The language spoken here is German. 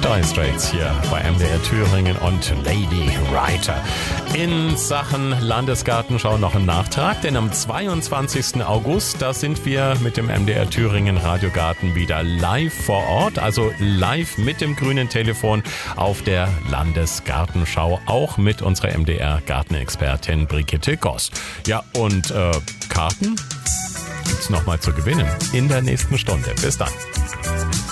Dire Straits hier bei MDR Thüringen und Lady Writer. In Sachen Landesgartenschau noch ein Nachtrag, denn am 22. August, da sind wir mit dem MDR Thüringen Radiogarten wieder live vor Ort, also live mit dem grünen Telefon auf der Landesgartenschau, auch mit unserer MDR-Gartenexpertin Brigitte Goss. Ja, und Karten gibt's nochmal zu gewinnen in der nächsten Stunde. Bis dann.